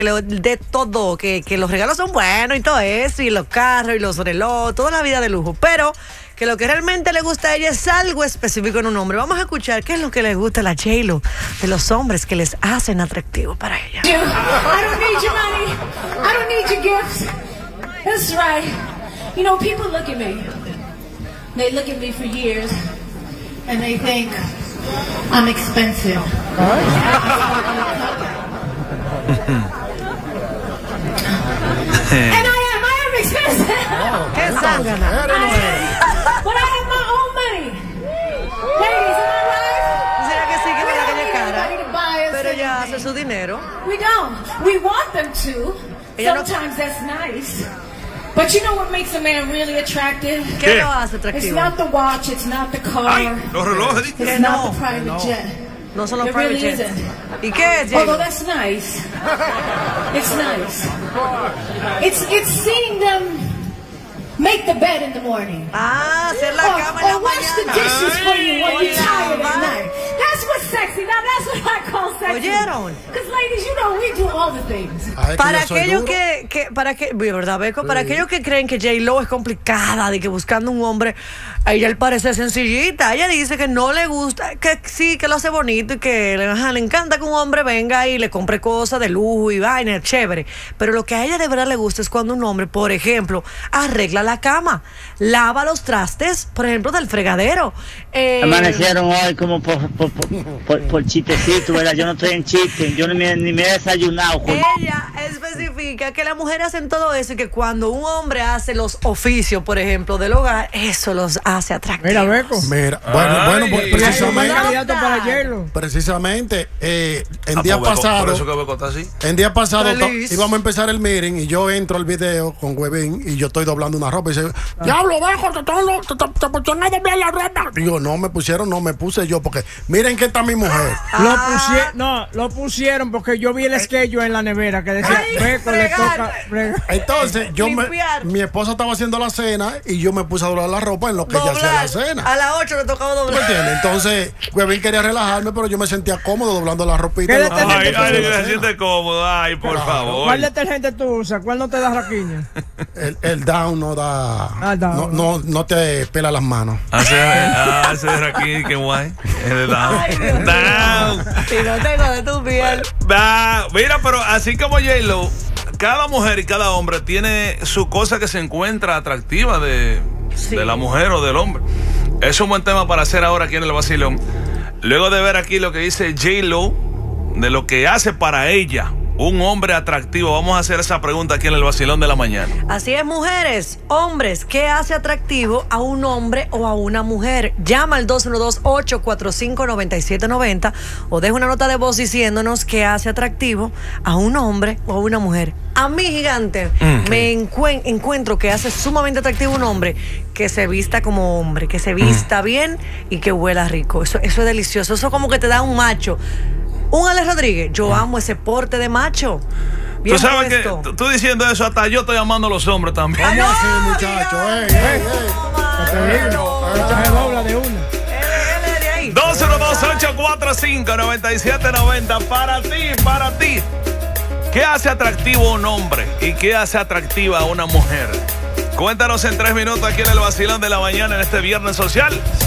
de todo, que los regalos son buenos y todo eso, y los carros y los relojes, toda la vida de lujo, pero que lo que realmente le gusta a ella es algo específico en un hombre. Vamos a escuchar qué es lo que le gusta a la J-Lo de los hombres que les hacen atractivo para ella. I don't need your money. I don't need your gifts. That's right. You know, people look at me. They look at me for years and they think I'm expensive. And I am expensive. ¿Qué zángana? But I have my own money. Ladies, am I right? ¿Será que sí que We me la don't calle need cara? anybody to buy us Pero ella hace anything. su dinero. We don't. We want them to. Ella no- Sometimes that's nice. But you know what makes a man really attractive? ¿Qué lo hace It's atractivo? not the watch, it's not the car. Ay, los relojes. It's Que not no, the private jet. No son los It private really jets. isn't. ¿Y qué es, Although J-Lo? that's nice. It's nice. It's seeing them make the bed in the morning. Ah, hacer la cama en la Or wash the mañana. dishes for you when you're Oye, tired va. at night. That's what's sexy. Now that's what I call sexy. ¿Oyeron? Because ladies, you know we do all the things. Para aquellos ¿verdad, Beco? Para aquellos que creen que J-Lo es complicada, de que buscando un hombre, a ella al parecer sencillita. Ella dice que no le gusta, que sí, que lo hace bonito y que le encanta que un hombre venga y le compre cosas de lujo y vaina, chévere. Pero lo que a ella de verdad le gusta es cuando un hombre, por ejemplo, arregla la cama, lava los trastes, por ejemplo, del fregadero. Amanecieron hoy como por chistecito, ¿verdad? Yo no estoy en chiste, yo ni me he desayunado. Ella especifica que las mujeres hacen todo eso y que cuando un hombre hace los oficios, por ejemplo, del hogar, eso los hace atractivos. Mira, Beco. Mira, bueno, pues, precisamente, candidato para J-Lo. precisamente en día Por pasado, eso que Beco está así. Feliz. íbamos a empezar el meeting y yo entro al video con Webin y yo estoy doblando una ropa y dice, diablo, Beco, te pusieron a doblar la ropa. Digo, no me pusieron, no me puse yo, porque miren que está mi mujer. Lo pusieron porque yo vi el schedule en la nevera que decía Ay, Beco le fregar. toca fregar. Entonces, Limpiar. mi esposa estaba haciendo la cena y yo me puse a doblar la ropa en lo que ella hacía la cena. A las 8 le tocaba ¿Tú me doblar. entiendes? Entonces, Webin quería relajarme, pero yo me sentía cómodo doblando la ropita. ¿Qué en lo que detergente ella Ay, hacía ay, la se cena. siente cómodo. Ay, por favor. ¿Cuál detergente tú usas? ¿Cuál no te da raquiña? El down no da. Down. No te pela las manos. Hace de aquí, qué guay. Es de down. Ay, Dios mío. Down. Si no tengo de tu piel. Mira, pero así como J-Lo, cada mujer y cada hombre tiene su cosa que se encuentra atractiva de la mujer o del hombre. Es un buen tema para hacer ahora aquí en el vacilón. Luego de ver aquí lo que dice J-Lo, de lo que hace para ella un hombre atractivo, vamos a hacer esa pregunta aquí en el vacilón de la mañana. Así es, mujeres, hombres, ¿qué hace atractivo a un hombre o a una mujer? Llama al 212-845-9790 o deja una nota de voz diciéndonos qué hace atractivo a un hombre o a una mujer. A mí, gigante, me encuentro que hace sumamente atractivo un hombre que se vista como hombre, que se vista bien y que huela rico. Eso es delicioso. Eso como que te da un macho. Un Alex Rodríguez, yo amo ese porte de macho. Bien Tú sabes puesto. que tú diciendo eso, hasta yo estoy amando a los hombres también. ¿Cómo así, muchacho? Se dobla de una. Él es de ahí. 212-845-9790. Para ti. ¿Qué hace atractivo a un hombre y qué hace atractiva a una mujer? Cuéntanos en 3 minutos aquí en el vacilón de la mañana en este viernes social.